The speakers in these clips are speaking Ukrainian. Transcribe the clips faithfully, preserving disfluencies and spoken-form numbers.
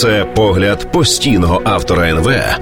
Це погляд постійного автора ен ве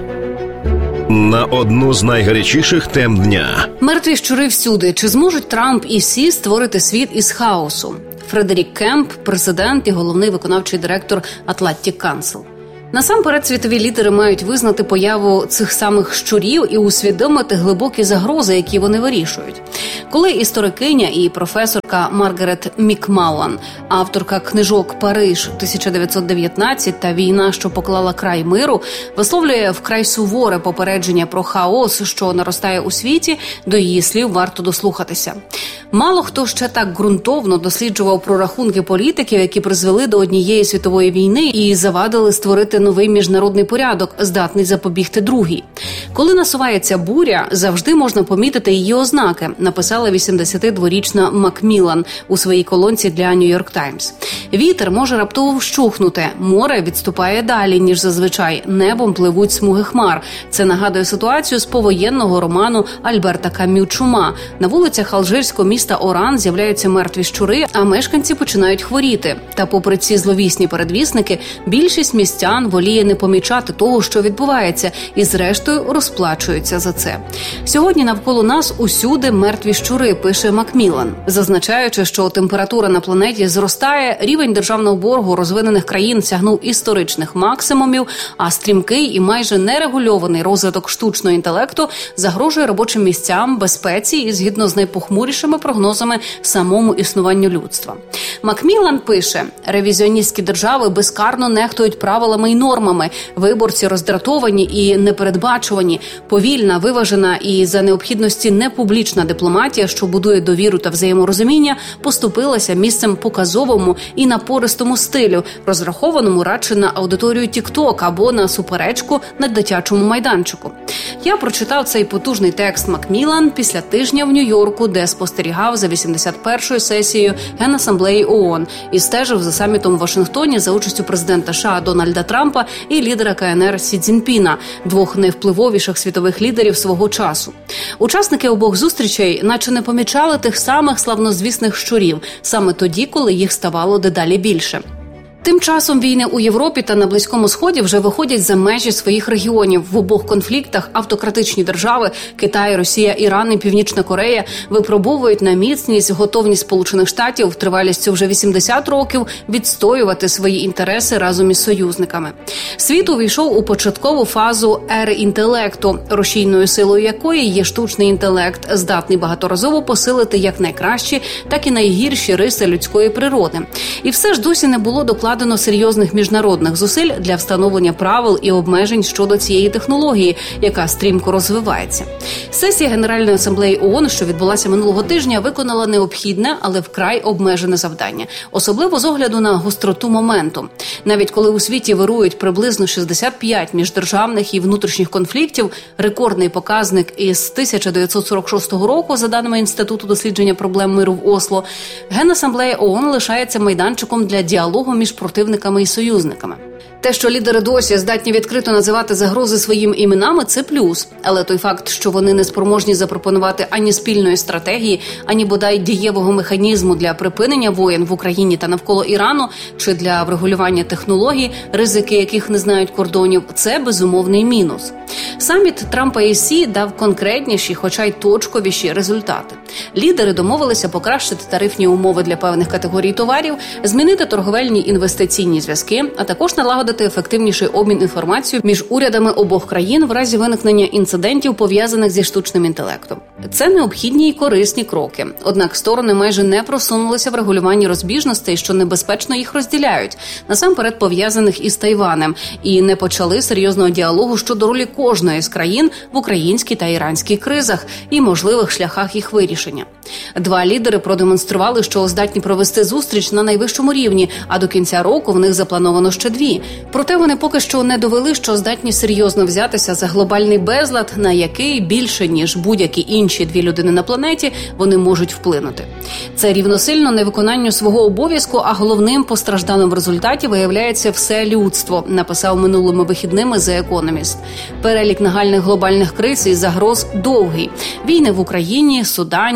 на одну з найгарячіших тем дня. Мертві щури всюди. Чи зможуть Трамп і Сі створити світ із хаосу? Фредерік Кемп, президент і головний виконавчий директор Atlantic Council. Насамперед, світові лідери мають визнати появу цих самих щурів і усвідомити глибокі загрози, які вони вирішують. Коли історикиня і професорка Маргарет Мікмаллан, авторка книжок «Париж тисяча дев'ятсот дев'ятнадцять» та «Війна, що поклала край миру», висловлює вкрай суворе попередження про хаос, що наростає у світі, до її слів варто дослухатися. Мало хто ще так ґрунтовно досліджував прорахунки політиків, які призвели до однієї світової війни і завадили створити новий міжнародний порядок, здатний запобігти другій. Коли насувається буря, завжди можна помітити її ознаки, написала вісімдесятидворічна Макміллан у своїй колонці для Нью-Йорк Таймс. Вітер може раптово вщухнути, море відступає далі, ніж зазвичай, небом пливуть смуги хмар. Це нагадує ситуацію з повоєнного роману Альберта Камю «Чума». На вулицях алжирського міста Оран з'являються мертві щури, а мешканці починають хворіти. Та попри ці зловісні передвісники, більшість містян воліє не помічати того, що відбувається, і зрештою розплачуються за це. Сьогодні навколо нас усюди мертві щури, пише Макміллан, зазначаючи, що температура на планеті зростає, рівень державного боргу розвинених країн сягнув історичних максимумів, а стрімкий і майже нерегульований розвиток штучного інтелекту загрожує робочим місцям, безпеці і, згідно з найпохмурішими прогнозами, самому існуванню людства. Макміллан пише, ревізіоністські держави безкарно нехтують правилами і нормами, виборці роздратовані і непередбачувані, повільна, виважена і за необхідності непублічна дипломатія, що будує довіру та взаєморозуміння, поступилася місцем показовому і напористому стилю, розрахованому радше на аудиторію TikTok або на суперечку на дитячому майданчику. Я прочитав цей потужний текст Макміллан після тижня в Нью-Йорку, де спостерігав за вісімдесят першою сесією Генасамблеї ООН і стежив за самітом в Вашингтоні за участю президента США Дональда Трампа і лідера ка ен ер Сі Цзіньпіна, двох найвпливовіших світових лідерів свого часу. Учасники обох зустрічей наче не помічали тих самих славнозвісних щурів, саме тоді, коли їх ставало дедалі більше. Тим часом війни у Європі та на Близькому Сході вже виходять за межі своїх регіонів. В обох конфліктах автократичні держави – Китай, Росія, Іран і Північна Корея – випробовують на міцність готовність Сполучених Штатів тривалістю вже вісімдесят років відстоювати свої інтереси разом із союзниками. Світ увійшов у початкову фазу ери інтелекту, рушійною силою якої є штучний інтелект, здатний багаторазово посилити як найкращі, так і найгірші риси людської природи. І все ж досі не було докладено Вкладено серйозних міжнародних зусиль для встановлення правил і обмежень щодо цієї технології, яка стрімко розвивається. Сесія Генеральної асамблеї ООН, що відбулася минулого тижня, виконала необхідне, але вкрай обмежене завдання, особливо з огляду на гостроту моменту. Навіть коли у світі вирують приблизно шістдесят п'ять міждержавних і внутрішніх конфліктів, рекордний показник із тисяча дев'ятсот сорок шостого року, за даними Інституту дослідження проблем миру в Осло, Генасамблея ООН лишається майданчиком для діалогу між противниками і союзниками. Те, що лідери досі здатні відкрито називати загрози своїми іменами – це плюс. Але той факт, що вони не спроможні запропонувати ані спільної стратегії, ані бодай дієвого механізму для припинення воєн в Україні та навколо Ірану, чи для врегулювання технологій, ризики яких не знають кордонів – це безумовний мінус. Саміт Трампа і Сі дав конкретніші, хоча й точковіші результати. Лідери домовилися покращити тарифні умови для певних категорій товарів, змінити торговельні інвестиційні зв'язки, а також налагодити ефективніший обмін інформацією між урядами обох країн в разі виникнення інцидентів, пов'язаних зі штучним інтелектом. Це необхідні і корисні кроки. Однак сторони майже не просунулися в регулюванні розбіжностей, що небезпечно їх розділяють, насамперед пов'язаних із Тайванем, і не почали серйозного діалогу щодо ролі кожної з країн в українській та іранській кризах і можливих шляхах їх вирішення. Два лідери продемонстрували, що здатні провести зустріч на найвищому рівні, а до кінця року в них заплановано ще дві. Проте вони поки що не довели, що здатні серйозно взятися за глобальний безлад, на який більше, ніж будь-які інші дві людини на планеті, вони можуть вплинути. Це рівносильно невиконанню свого обов'язку, а головним постраждалим в результаті виявляється все людство, написав минулими вихідними The Economist. Перелік нагальних глобальних криз і загроз довгий. Війни в Україні, Судані, Ірані,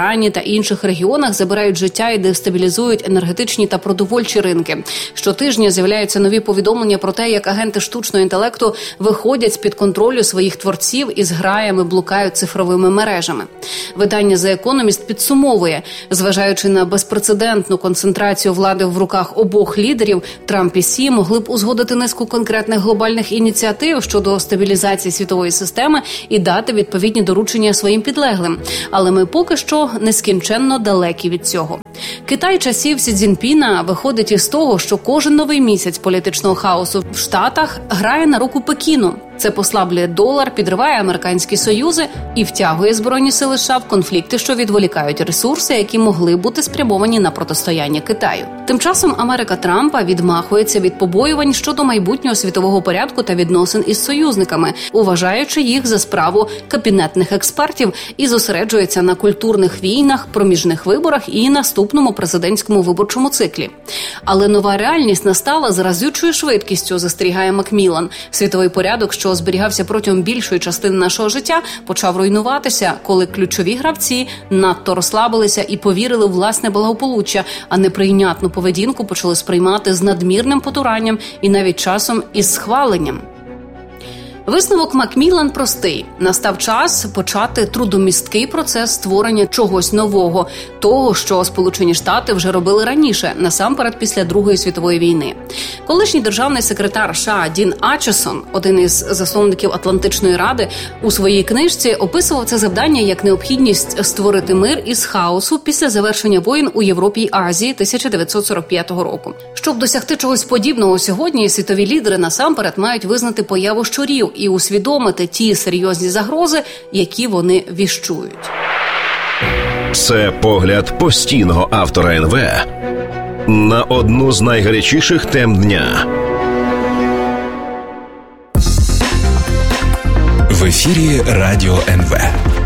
Ірані та інших регіонах забирають життя і дестабілізують енергетичні та продовольчі ринки. Щотижня з'являються нові повідомлення про те, як агенти штучного інтелекту виходять з-під контролю своїх творців і з граями блукають цифровими мережами. Видання The Economist підсумовує, зважаючи на безпрецедентну концентрацію влади в руках обох лідерів, Трамп і Сі могли б узгодити низку конкретних глобальних ініціатив щодо стабілізації світової системи і дати відповідні доручення своїм підлеглим. Але ми поки що нескінченно далекі від цього. Китай часів Сі Цзіньпіна виходить із того, що кожен новий місяць політичного хаосу в Штатах грає на руку Пекіну. Це послаблює долар, підриває американські союзи і втягує Збройні сили США в конфлікти, що відволікають ресурси, які могли бути спрямовані на протистояння Китаю. Тим часом Америка Трампа відмахується від побоювань щодо майбутнього світового порядку та відносин із союзниками, уважаючи їх за справу кабінетних експертів, і зосереджується на культурних війнах, проміжних виборах і наступному президентському виборчому циклі. Але нова реальність настала з разючою швидкістю, застерігає Макміллан. Світовий порядок, що зберігався протягом більшої частини нашого життя, почав руйнуватися, коли ключові гравці надто розслабилися і повірили в власне благополуччя, а неприйнятну поведінку почали сприймати з надмірним потуранням і навіть часом із схваленням. Висновок Макміллан простий. Настав час почати трудомісткий процес створення чогось нового, того, що Сполучені Штати вже робили раніше, насамперед після Другої світової війни. Колишній державний секретар США Дін Ачесон, один із засновників Атлантичної ради, у своїй книжці описував це завдання як необхідність створити мир із хаосу після завершення воєн у Європі й Азії тисяча дев'ятсот сорок п'ятого року. Щоб досягти чогось подібного сьогодні, світові лідери насамперед мають визнати появу щурів і усвідомити ті серйозні загрози, які вони віщують. Це погляд постійного автора ен ве на одну з найгарячіших тем дня. В ефірі Радіо ен ве.